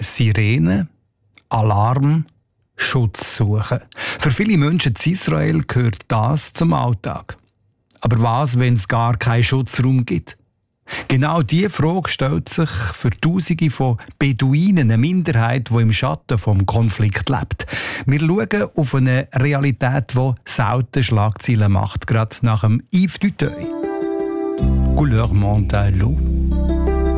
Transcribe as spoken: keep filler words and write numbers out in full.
Sirene, Alarm, Schutz suchen. Für viele Menschen in Israel gehört das zum Alltag. Aber was, wenn es gar keinen Schutzraum gibt? Genau diese Frage stellt sich für Tausende von Beduinen, eine Minderheit, die im Schatten vom Konflikt lebt. Wir schauen auf eine Realität, die selten Schlagzeilen macht, gerade nach dem Yves Duteil. Couleur monte à l'eau.